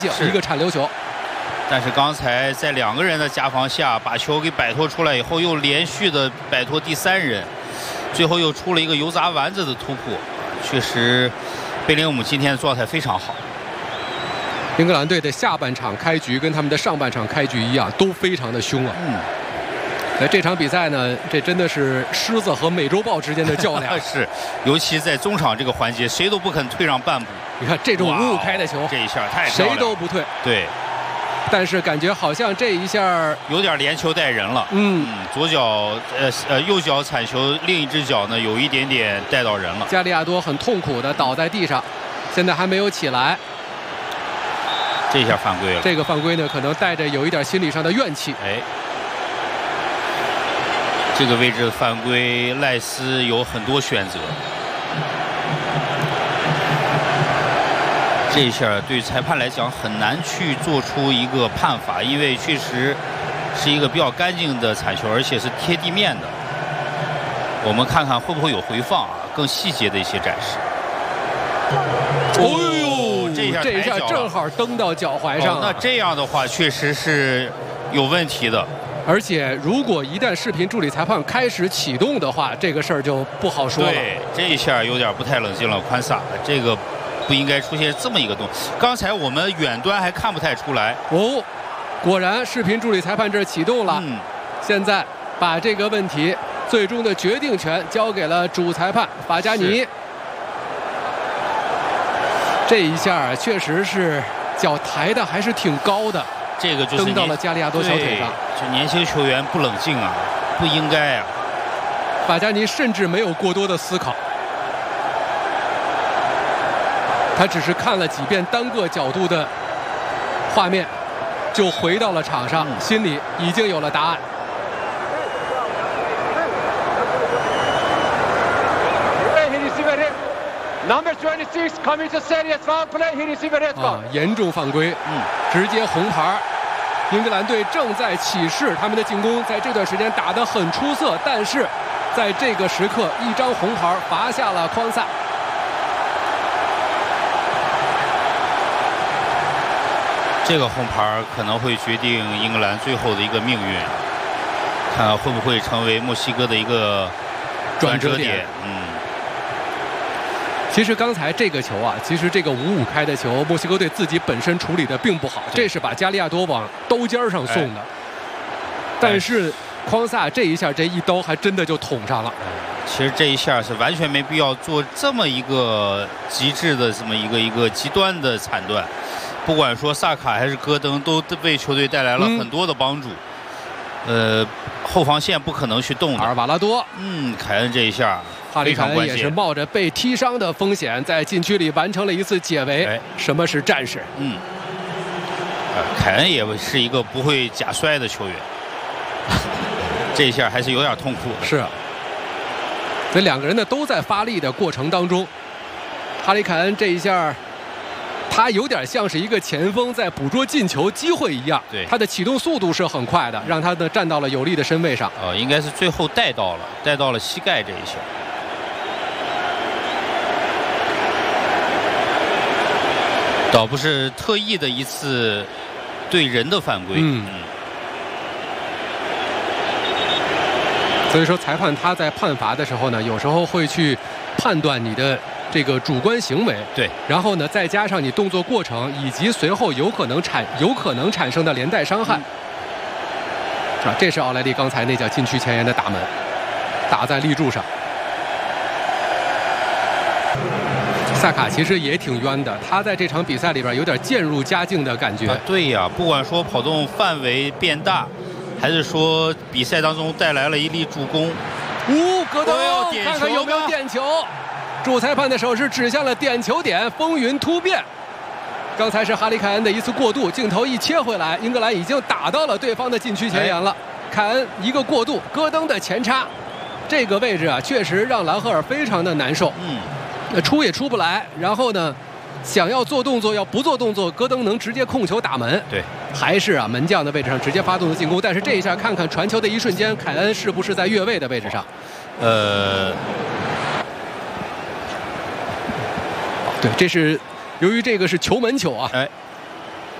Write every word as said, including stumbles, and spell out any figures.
一个铲流球。 但是刚才在两个人的夹防下，把球给摆脱出来以后，又连续的摆脱第三人，最后又出了一个油炸丸子的突破。确实，贝林厄姆今天的状态非常好。 英格兰队的下半场开局跟他们的上半场开局一样，都非常的凶啊。 嗯。 在这场比赛呢，这真的是狮子和美洲豹之间的较量。 是，尤其在中场这个环节，谁都不肯退让半步。 你看这种五五开的球， 这一下太谁都不退。 对。 但是感觉好像这一下有点连球带人了。 嗯， 嗯左脚呃呃右脚铲球，另一只脚呢有一点点带到人了。 加利亚多很痛苦的倒在地上，现在还没有起来。 这一下犯规了。 这个犯规呢，可能带着有一点心理上的怨气。 哎。这个位置的犯规，赖斯有很多选择。这一下对裁判来讲很难去做出一个判罚，因为确实是一个比较干净的铲球，而且是贴地面的。我们看看会不会有回放啊，更细节的一些展示。 哦呦， 这一下这一下正好蹬到脚踝上、 哦。那这样的话确实是有问题的。 而且，如果一旦视频助理裁判开始启动的话，这个事儿就不好说了。 对，这一下有点不太冷静了，宽萨，这个不应该出现这么一个动作。刚才我们远端还看不太出来。 哦，果然视频助理裁判这儿启动了。 嗯，现在把这个问题最终的决定权交给了主裁判法加尼。这一下确实是脚抬的还是挺高的。 这个就是蹬到了加利亚多小腿上。 这年轻球员不冷静啊，不应该啊。 法加尼甚至没有过多的思考，他只是看了几遍单个角度的画面，就回到了场上，嗯、心里已经有了答案。 Number twenty-six commits a serious foul play. He received a red card. 啊，严重犯规，嗯，直接红牌。英格兰队正在起势，他们的进攻在这段时间打得很出色，但是在这个时刻，一张红牌罚下了匡萨。 这个红牌可能会决定英格兰最后的一个命运，看看会不会成为墨西哥的一个转折点。嗯。 其实刚才这个球啊，其实这个五五开的球，墨西哥队自己本身处理的并不好，这是把加利亚多往刀尖上送的。哎、但是匡萨这一下，这一刀还真的就捅上了。 其实这一下是完全没必要做这么一个极致的这么一个一个极端的铲断。不管说萨卡还是戈登，都为球队带来了很多的帮助。嗯、呃，后防线不可能去动的。 阿尔瓦拉多， 嗯，凯恩这一下。 哈里凯恩也是冒着被踢伤的风险，在禁区里完成了一次解围。哎、什么是战士？ 嗯，呃，凯恩也是一个不会假摔的球员，这一下还是有点痛苦的。 是，这两个人呢都在发力的过程当中，哈里凯恩这一下，他有点像是一个前锋在捕捉进球机会一样。 对， 他的启动速度是很快的，让他呢站到了有利的身位上。 呃，应该是最后带到了，带到了膝盖这一下。倒不是特意的一次对人的犯规。 嗯。所以说，裁判他在判罚的时候呢，有时候会去判断你的这个主观行为， 对， 然后呢，再加上你动作过程以及随后有可能产有可能产生的连带伤害。嗯、是吧？这是奥莱利刚才那脚禁区前沿的打门，打在立柱上。萨卡其实也挺冤的，他在这场比赛里边有点渐入佳境的感觉。 啊、对呀，不管说跑动范围变大，还是说比赛当中带来了一粒助攻。 呜、哦，戈登， 看看有没有点球。主裁判的手是指向了点球点，风云突变。刚才是哈里凯恩的一次过渡，镜头一切回来，英格兰已经打到了对方的禁区前沿了。哎、凯恩一个过渡，戈登的前插，这个位置啊，确实让兰赫尔非常的难受。 嗯。 出也出不来，然后呢，想要做动作，要不做动作，戈登能直接控球打门。 对， 还是啊，门将的位置上直接发动的进攻。但是这一下看看传球的一瞬间，凯恩是不是在越位的位置上？ 呃， 对，这是由于这个是球门球啊。 哎。